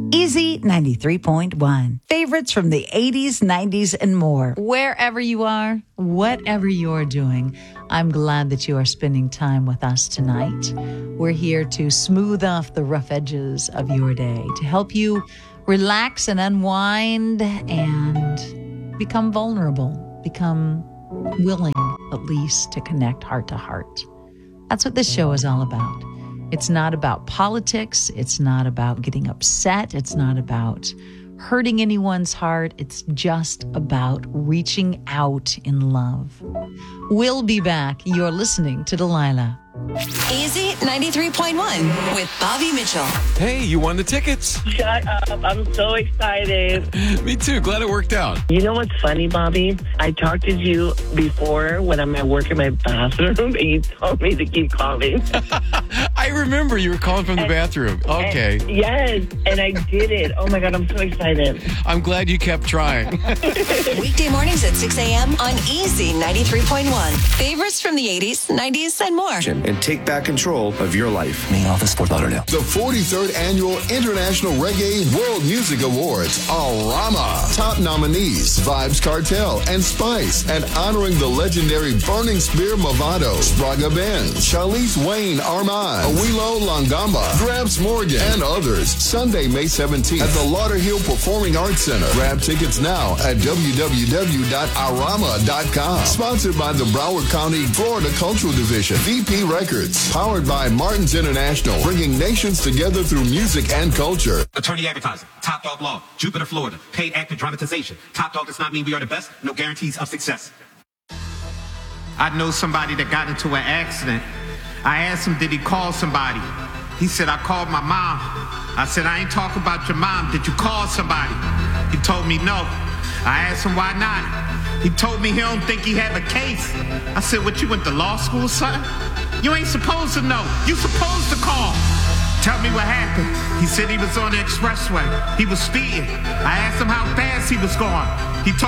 Easy 93.1. Favorites from the 80s, 90s, and more. Wherever you are, whatever you're doing, I'm glad that you are spending time with us tonight. We're here to smooth off the rough edges of your day, to help you relax and unwind and become vulnerable, become willing, at least, to connect heart to heart. That's what this show is all about. It's not about politics. It's not about getting upset. It's not about hurting anyone's heart. It's just about reaching out in love. We'll be back. You're listening to Delilah. Easy 93.1 with Bobby Mitchell. Hey, you won the tickets. Shut up. I'm so excited. Me too. Glad it worked out. You know what's funny, Bobby? I talked to you before when I'm at work in my bathroom, and you told me to keep calling. I remember you were calling from the bathroom. Okay. Yes, and I did it. Oh, my God, I'm so excited. I'm glad you kept trying. Weekday mornings at 6 a.m. on Easy 93.1. Favorites from the 80s, 90s, and more. And take back control of your life. Main office, Fort Lauderdale. The 43rd Annual International Reggae World Music Awards, Arama. Top nominees, Vibes Cartel and Spice. And honoring the legendary Burning Spear Movado, Spraga Ben, Charlize Wayne Armand, Awilo Langamba, Gramps Morgan, and others. Sunday, May 17th at the Lauderhill Performing Arts Center. Grab tickets now at www.arama.com. Sponsored by the Broward County, Florida Cultural Division. VP Records, powered by Martin's International, bringing nations together through music and culture. Attorney Advertising, Top Dog Law, Jupiter, Florida, paid actor dramatization. Top Dog does not mean we are the best, no guarantees of success. I know somebody that got into an accident. I asked him, did he call somebody? He said, I called my mom. I said, I ain't talking about your mom. Did you call somebody? He told me no. I asked him, why not? He told me he don't think he have a case. I said, what, you went to law school, son? You ain't supposed to know. You supposed to call. Tell me what happened. He said he was on the expressway. He was speeding. I asked him how fast he was going. He told